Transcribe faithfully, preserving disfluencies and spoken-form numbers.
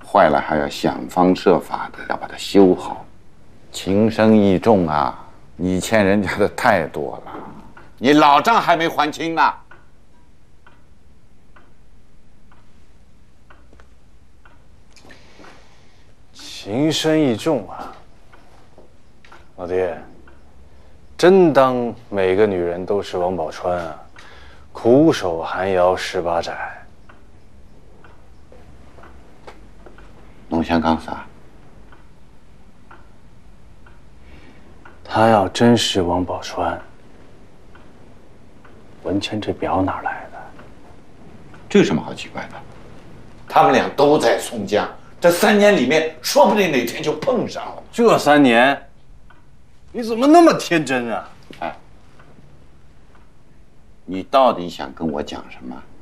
坏了还要想方设法的要把它修好。情深意重啊，你欠人家的太多了，你老账还没还清呢。 情深意重啊，老爹，真当每个女人都是王宝钏啊？苦守寒窑十八载。 侬想讲啥？ 他要真是王宝钏，文谦这表哪来的？ 这有什么好奇怪的？他们俩都在松江，这三年里面，说不定哪天就碰上了。 这三年，你怎么那么天真啊？ 哎，你到底想跟我讲什么？